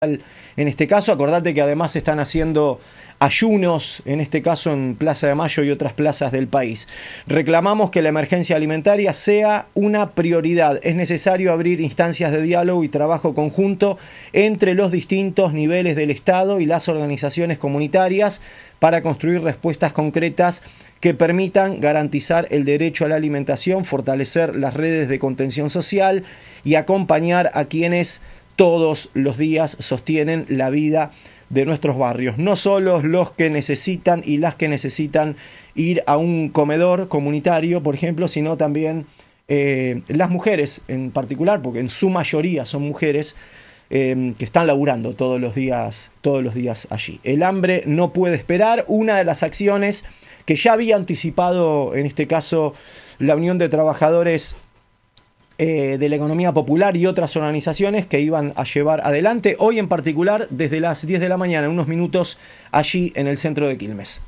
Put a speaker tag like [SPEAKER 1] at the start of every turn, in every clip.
[SPEAKER 1] En este caso, acordate que además están haciendo ayunos, en este caso en Plaza de Mayo y otras plazas del país. Reclamamos que la emergencia alimentaria sea una prioridad. Es necesario abrir instancias de diálogo y trabajo conjunto entre los distintos niveles del Estado y las organizaciones comunitarias para construir respuestas concretas que permitan garantizar el derecho a la alimentación, fortalecer las redes de contención social y acompañar a quienes todos los días sostienen la vida de nuestros barrios. No solo los que necesitan y las que necesitan ir a un comedor comunitario, por ejemplo, sino también las mujeres en particular, porque en su mayoría son mujeres que están laburando todos los días allí. El hambre no puede esperar. Una de las acciones que ya había anticipado, en este caso, la Unión de Trabajadores de la Economía Popular y otras organizaciones que iban a llevar adelante, hoy en particular desde las 10 de la mañana, en unos minutos, allí en el centro de Quilmes.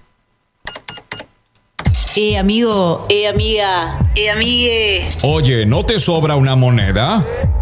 [SPEAKER 2] Amigo, amiga, amigue.
[SPEAKER 3] Oye, ¿no te sobra una moneda?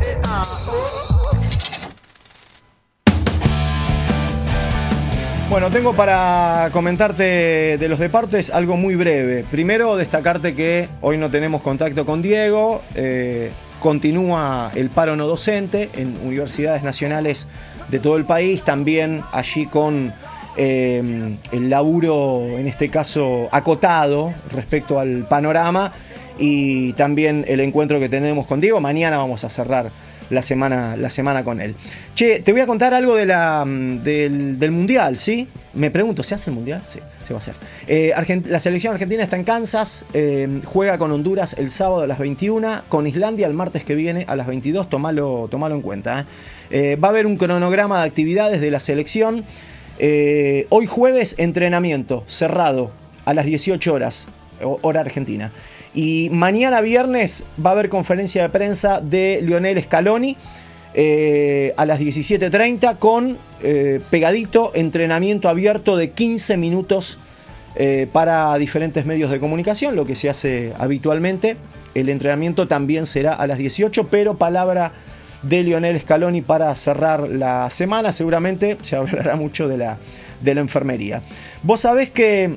[SPEAKER 1] Bueno, tengo para comentarte de los deportes algo muy breve. Primero, destacarte que hoy no tenemos contacto con Diego. Continúa el paro no docente en universidades nacionales de todo el país. También allí con el laburo, en este caso, acotado respecto al panorama. Y también el encuentro que tenemos con Diego. Mañana vamos a cerrar la semana con él. Che, te voy a contar algo del Mundial, ¿sí? Me pregunto, ¿se hace el Mundial? Sí, se va a hacer. La selección argentina está en Kansas, juega con Honduras el sábado a las 21, con Islandia el martes que viene a las 22, tomalo en cuenta. Va a haber un cronograma de actividades de la selección. Hoy jueves, entrenamiento cerrado a las 18 horas, hora argentina. Y mañana viernes va a haber conferencia de prensa de Lionel Scaloni a las 17:30 con pegadito entrenamiento abierto de 15 minutos para diferentes medios de comunicación, lo que se hace habitualmente. El entrenamiento también será a las 18, pero palabra de Lionel Scaloni para cerrar la semana. Seguramente se hablará mucho de la enfermería. Vos sabés que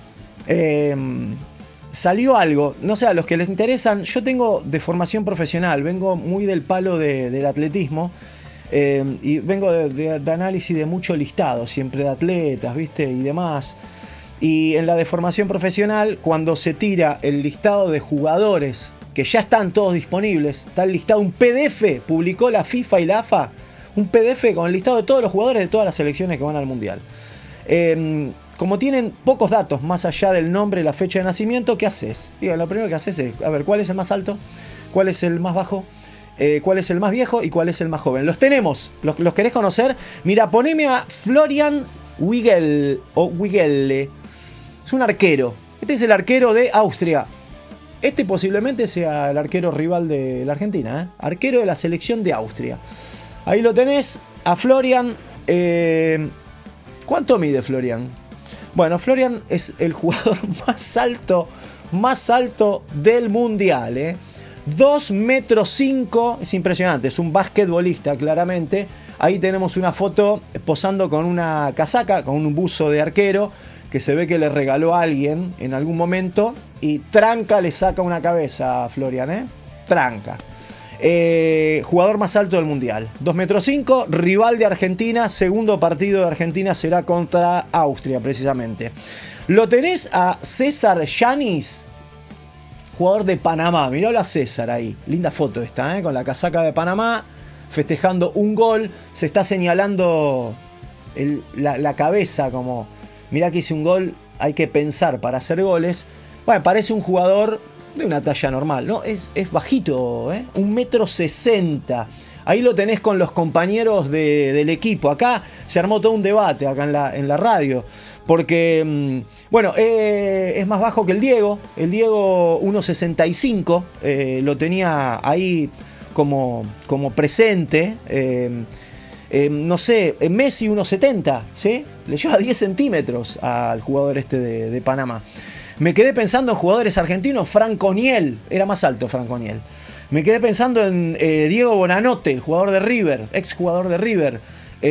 [SPEAKER 1] salió algo, no sé, a los que les interesan, yo tengo de formación profesional, vengo muy del palo del atletismo y vengo de análisis de mucho listado, siempre de atletas, ¿viste? Y demás. Y en la de formación profesional, cuando se tira el listado de jugadores, que ya están todos disponibles, está el listado, un PDF, publicó la FIFA y la AFA, un PDF con el listado de todos los jugadores de todas las selecciones que van al Mundial. Como tienen pocos datos más allá del nombre y la fecha de nacimiento, ¿qué haces? Digo, lo primero que haces es, a ver, ¿cuál es el más alto? ¿Cuál es el más bajo? ¿Cuál es el más viejo? ¿Y cuál es el más joven? Los tenemos. ¿Los querés conocer? Mira, poneme a Florian Wigelle. Es un arquero. Este es el arquero de Austria. Este posiblemente sea el arquero rival de la Argentina, ¿eh? Arquero de la selección de Austria. Ahí lo tenés, a Florian. ¿Cuánto mide Florian? Bueno, Florian es el jugador más alto del Mundial, ¿eh? 2,5 metros, es impresionante, es un basquetbolista claramente. Ahí tenemos una foto posando con una casaca, con un buzo de arquero, que se ve que le regaló a alguien en algún momento, y tranca le saca una cabeza a Florian, ¿eh? Tranca. Jugador más alto del Mundial, 2,5 metros, rival de Argentina, segundo partido de Argentina será contra Austria precisamente. Lo tenés a César Yanis, jugador de Panamá, mirá a César ahí, linda foto esta, con la casaca de Panamá, festejando un gol, se está señalando la cabeza como, mirá que hice un gol, hay que pensar para hacer goles. Bueno, parece un jugador de una talla normal, ¿no? Es bajito, ¿eh? 1,60 m. Ahí lo tenés con los compañeros del equipo. Acá se armó todo un debate acá en la radio. Porque, bueno, es más bajo que el Diego. El Diego 1,65. Lo tenía ahí como presente. No sé, Messi 1,70, ¿sí? Le lleva 10 centímetros al jugador este de Panamá. Me quedé pensando en jugadores argentinos. Franco Niel, era más alto Franco Niel. Me quedé pensando en Diego Bonanote, el jugador de River, ex jugador de River.